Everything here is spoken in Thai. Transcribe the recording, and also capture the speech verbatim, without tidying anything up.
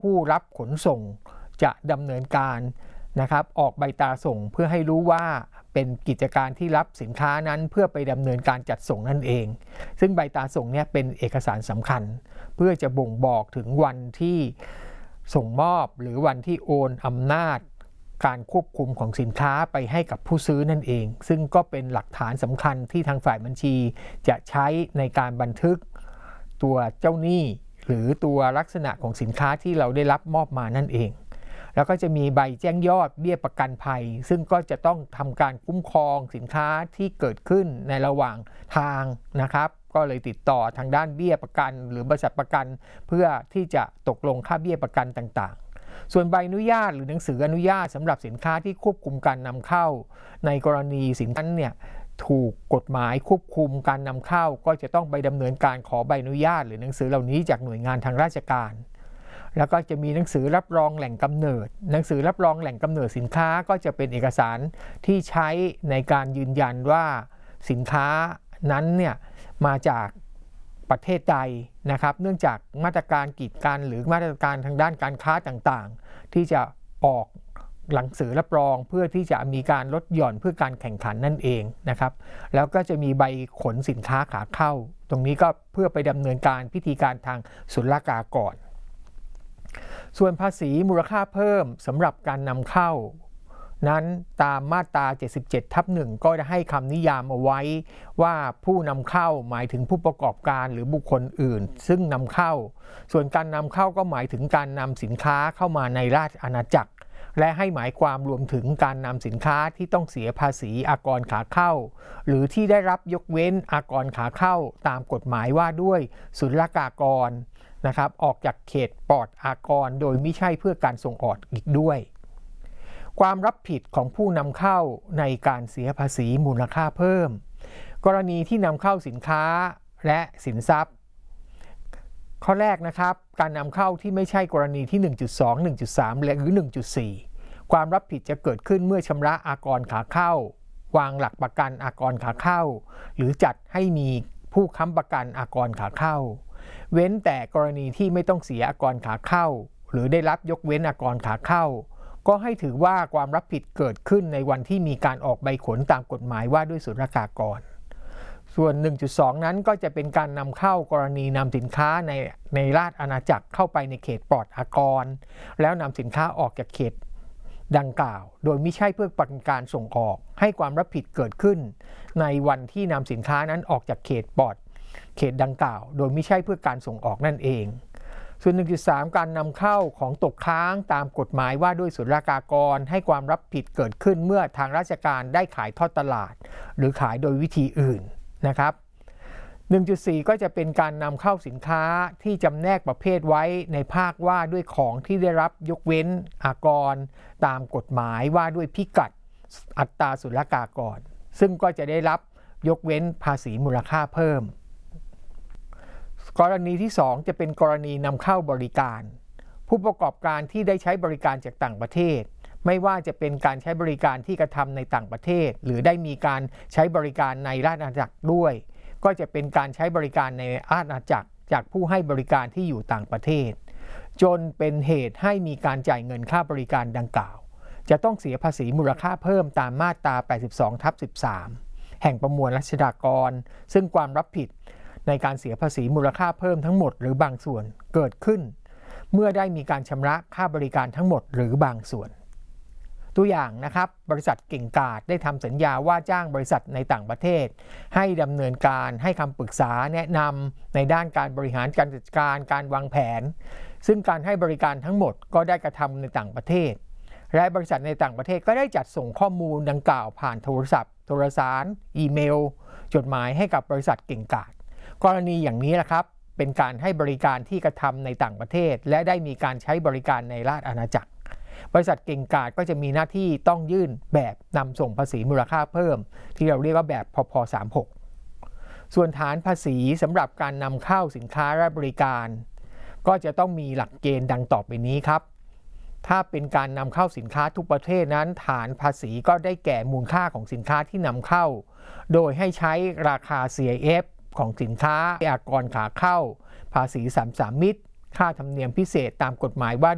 ผู้รับขนส่งจะดำเนินการนะครับออกใบตราส่งเพื่อให้รู้ว่าเป็นกิจการที่รับสินค้านั้นเพื่อไปดำเนินการจัดส่งนั่นเองซึ่งใบตราส่งเนี่ยเป็นเอกสารสำคัญเพื่อจะบ่งบอกถึงวันที่ส่งมอบหรือวันที่โอนอำนาจการควบคุมของสินค้าไปให้กับผู้ซื้อนั่นเองซึ่งก็เป็นหลักฐานสำคัญที่ทางฝ่ายบัญชีจะใช้ในการบันทึกตัวเจ้าหนี้หรือตัวลักษณะของสินค้าที่เราได้รับมอบมานั่นเองแล้วก็จะมีใบแจ้งยอดเบี้ยประกันภัยซึ่งก็จะต้องทำการคุ้มครองสินค้าที่เกิดขึ้นในระหว่างทางนะครับก็เลยติดต่อทางด้านเบี้ยประกันหรือบริษัทประกันเพื่อที่จะตกลงค่าเบี้ยประกันต่างๆส่วนใบอนุญาตหรือหนังสืออนุญาตสำหรับสินค้าที่ควบคุมการนำเข้าในกรณีสินค้าเนี่ยถูกกฎหมายควบคุมการนำเข้าก็จะต้องไปดำเนินการขอใบอนุญาตหรือหนังสือเหล่านี้จากหน่วยงานทางราชการแล้วก็จะมีหนังสือรับรองแหล่งกำเนิดหนังสือรับรองแหล่งกำเนิดสินค้าก็จะเป็นเอกสารที่ใช้ในการยืนยันว่าสินค้านั้นเนี่ยมาจากประเทศใดนะครับเนื่องจากมาตรการกีดกันหรือมาตรการทางด้านการค้าต่างๆที่จะออกหนังสือรับรองเพื่อที่จะมีการลดหย่อนเพื่อการแข่งขันนั่นเองนะครับแล้วก็จะมีใบขนสินค้าขาเข้าตรงนี้ก็เพื่อไปดำเนินการพิธีการทางศุลกากรส่วนภาษีมูลค่าเพิ่มสำหรับการนำเข้านั้นตามมาตราเจ็ดสิบเจ็ดทับหนึ่งก็จะให้คำนิยามเอาไว้ว่าผู้นำเข้าหมายถึงผู้ประกอบการหรือบุคคลอื่นซึ่งนำเข้าส่วนการนำเข้าก็หมายถึงการนำสินค้าเข้ามาในราชอาณาจักรและให้หมายความรวมถึงการนำสินค้าที่ต้องเสียภาษีอากรขาเข้าหรือที่ได้รับยกเว้นอากรขาเข้าตามกฎหมายว่าด้วยศุลกากรนะครับออกจากเขตปลอดอากรโดยไม่ใช่เพื่อการส่งออกอีกด้วยความรับผิดของผู้นำเข้าในการเสียภาษีมูลค่าเพิ่มกรณีที่นำเข้าสินค้าและสินทรัพย์ข้อแรกนะครับการนำเข้าที่ไม่ใช่กรณีที่ หนึ่งจุดสอง หนึ่งจุดสาม หรือ หนึ่งจุดสี่ ความรับผิดจะเกิดขึ้นเมื่อชำระอากรขาเข้าวางหลักประกันอากรขาเข้าหรือจัดให้มีผู้ค้ำประกันอากรขาเข้าเว้นแต่กรณีที่ไม่ต้องเสียอากรขาเข้าหรือได้รับยกเว้นอากรขาเข้าก็ให้ถือว่าความรับผิดเกิดขึ้นในวันที่มีการออกใบขนตามกฎหมายว่าด้วยศุลกากรส่วน หนึ่งจุดสอง นั้นก็จะเป็นการนำเข้ากรณีนำสินค้าในในราชอาณาจักรเข้าไปในเขตปลอดอากรแล้วนำสินค้าออกจากเขตดังกล่าวโดยไม่ใช่เพื่อเป็นการส่งออกให้ความรับผิดเกิดขึ้นในวันที่นำสินค้านั้นออกจากเขตปลอดเขตดังกล่าวโดยไม่ใช่เพื่อการส่งออกนั่นเองส่วน หนึ่งจุดสาม การนำเข้าของตกค้างตามกฎหมายว่าด้วยศุลกากรให้ความรับผิดเกิดขึ้นเมื่อทางราชการได้ขายทอดตลาดหรือขายโดยวิธีอื่นนะครับ หนึ่งจุดสี่ ก็จะเป็นการนำเข้าสินค้าที่จำแนกประเภทไว้ในภาคว่าด้วยของที่ได้รับยกเว้นอากรตามกฎหมายว่าด้วยพิกัดอัตราศุลกากรซึ่งก็จะได้รับยกเว้นภาษีมูลค่าเพิ่มกรณีที่สองจะเป็นกรณีนำเข้าบริการผู้ประกอบการที่ได้ใช้บริการจากต่างประเทศไม่ว่าจะเป็นการใช้บริการที่กระทำในต่างประเทศหรือได้มีการใช้บริการในราชอาณาจักรด้วยก็จะเป็นการใช้บริการในราชอาณาจักรจากผู้ให้บริการที่อยู่ต่างประเทศจนเป็นเหตุให้มีการจ่ายเงินค่าบริการดังกล่าวจะต้องเสียภาษีมูลค่าเพิ่มตามมาตรา แปดสิบสองทับสิบสาม แห่งประมวลรัชฎากรซึ่งความรับผิดในการเสียภาษีมูลค่าเพิ่มทั้งหมดหรือบางส่วนเกิดขึ้นเมื่อได้มีการชำระค่าบริการทั้งหมดหรือบางส่วนตัวอย่างนะครับบริษัทเก่งกาจได้ทำสัญญาว่าจ้างบริษัทในต่างประเทศให้ดำเนินการให้คำปรึกษาแนะนำในด้านการบริหารการจัดการการวางแผนซึ่งการให้บริการทั้งหมดก็ได้กระทำในต่างประเทศและบริษัทในต่างประเทศก็ได้จัดส่งข้อมูลดังกล่าวผ่านโทรศัพท์โทรสารอีเมลจดหมายให้กับบริษัทเก่งกาจกรณีอย่างนี้แหละครับเป็นการให้บริการที่กระทำในต่างประเทศและได้มีการใช้บริการในราชอาณาจักรบริษัทเก่งกาจก็จะมีหน้าที่ต้องยื่นแบบนำส่งภาษีมูลค่าเพิ่มที่เราเรียกว่าแบบพพสามสิบหกส่วนฐานภาษีสำหรับการนำเข้าสินค้าและบริการก็จะต้องมีหลักเกณฑ์ดังต่อไปนี้ครับถ้าเป็นการนำเข้าสินค้าทุกประเทศนั้นฐานภาษีก็ได้แก่มูลค่าของสินค้าที่นำเข้าโดยให้ใช้ราคา ซี ไอ เอฟ ของสินค้าอากรขาเข้าภาษีสามสามมิตรค่าธรรมเนียมพิเศษตามกฎหมายว่า